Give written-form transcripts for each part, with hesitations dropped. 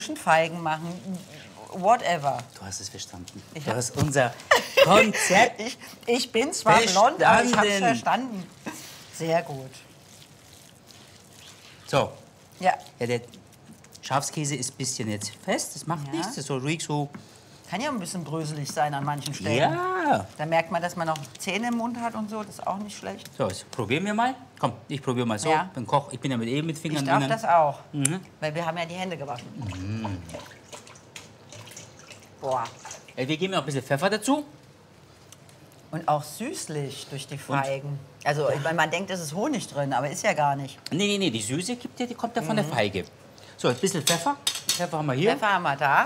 Feigen machen, whatever. Du hast es verstanden. Ich Du hast unser Konzept ich bin zwar blond, aber ich habe es verstanden. verstanden. Sehr gut. So, Ja, ja, der Schafskäse ist ein bisschen jetzt fest. Das macht Ja. nichts. Das ist so ruhig so. kann ja ein bisschen bröselig sein an manchen Stellen. Ja. Da merkt man, dass man noch Zähne im Mund hat und so. Das ist auch nicht schlecht. So, jetzt probieren wir mal. Komm, ich probiere mal so. Ja. Ich bin Koch. Ich bin ja mit Fingern Ich darf drinnen. das auch, weil wir haben ja die Hände gewaschen. Boah. Wir geben noch ein bisschen Pfeffer dazu. Und auch süßlich durch die Feigen. Also ich meine, man denkt, es ist Honig drin, aber ist ja gar nicht. Nee, die Süße die kommt ja von der Feige. So, ein bisschen Pfeffer. Pfeffer haben wir hier. Pfeffer haben wir da.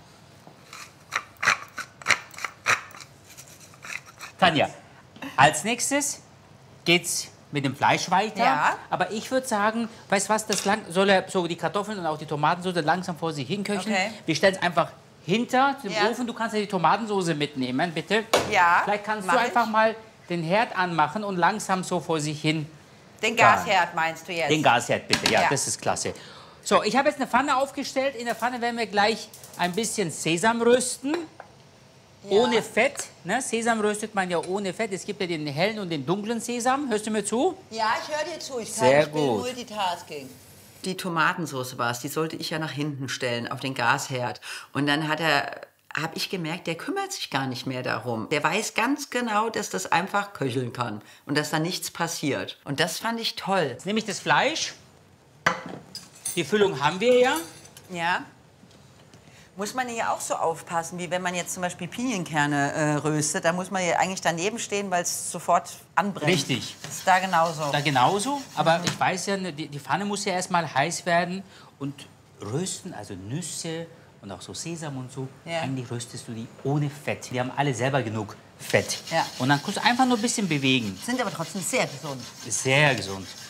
Tanja, als nächstes geht's mit dem Fleisch weiter. Ja. Aber ich würde sagen, weißt du was, soll er so die Kartoffeln und auch die Tomatensauce langsam vor sich hinköcheln. Okay. Wir stellen es einfach hinter dem Ja. Ofen. Du kannst ja die Tomatensauce mitnehmen, bitte. Ja, Vielleicht kannst du mach einfach ich. mal den Herd anmachen und langsam so vor sich hin. Den Gasherd meinst du jetzt? Den Gasherd bitte, ja, Ja. das ist klasse. So, ich habe jetzt eine Pfanne aufgestellt. In der Pfanne werden wir gleich ein bisschen Sesam rösten. Ja. Ohne Fett. Ne? Sesam röstet man ja ohne Fett. Es gibt ja den hellen und den dunklen Sesam. Hörst du mir zu? Ja, ich höre dir zu. Ich Sehr ich bin gut. Multitasking. Die Tomatensauce war es, die sollte ich ja nach hinten stellen, auf den Gasherd. Und dann habe ich gemerkt, der kümmert sich gar nicht mehr darum. Der weiß ganz genau, dass das einfach köcheln kann und dass da nichts passiert. Und das fand ich toll. Jetzt nehme ich das Fleisch. Die Füllung haben wir ja. Ja. Muss man hier auch so aufpassen, wie wenn man jetzt zum Beispiel Pinienkerne röstet. Da muss man hier eigentlich daneben stehen, weil es sofort anbrennt. Richtig. Das ist da genauso. Da genauso. Aber ich weiß ja, die Pfanne muss ja erstmal heiß werden. Und rösten, also Nüsse und auch so Sesam und so, Ja. eigentlich röstest du die ohne Fett. Die haben alle selber genug Fett. Ja. Und dann kannst du einfach nur ein bisschen bewegen. Sind aber trotzdem sehr gesund. Ist sehr gesund.